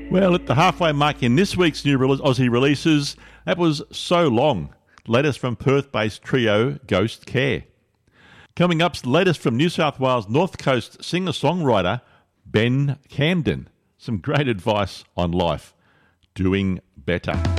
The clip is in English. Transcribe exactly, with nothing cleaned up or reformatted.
Well, at the halfway mark in this week's new release, Aussie releases, that was So Long, latest from Perth-based trio Ghost Care. Coming up's latest from New South Wales North Coast singer-songwriter Ben Camden. Some great advice on life. Doing better.